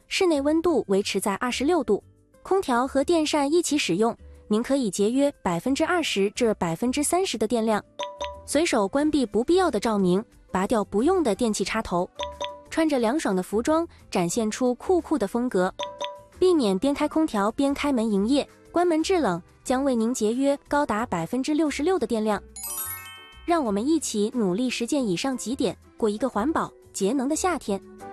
室内温度维持在26度。空调和电扇一起使用，您可以节约20%至30%的电量。随手关闭不必要的照明，拔掉不用的电器插头。穿着凉爽的服装，展现出酷酷的风格。避免边开空调边开门营业，关门制冷将为您节约高达66%的电量。让我们一起努力实践以上几点，过一个环保节能的夏天。